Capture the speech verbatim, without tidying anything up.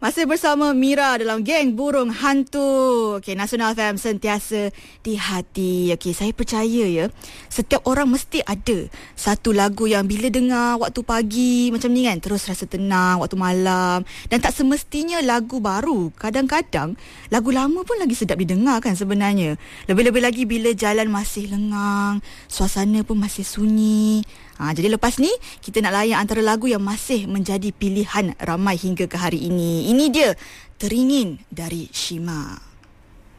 Masih bersama Mira dalam Geng Burung Hantu. Okey, Nasional F M sentiasa di hati. Okey, saya percaya ya, setiap orang mesti ada satu lagu yang bila dengar waktu pagi macam ni kan, terus rasa tenang waktu malam. Dan tak semestinya lagu baru. Kadang-kadang lagu lama pun lagi sedap didengar kan sebenarnya. Lebih-lebih lagi bila jalan masih lengang, suasana pun masih sunyi. Ha, jadi lepas ni kita nak layan antara lagu yang masih menjadi pilihan ramai hingga ke hari ini. Ini dia Teringin dari Shima.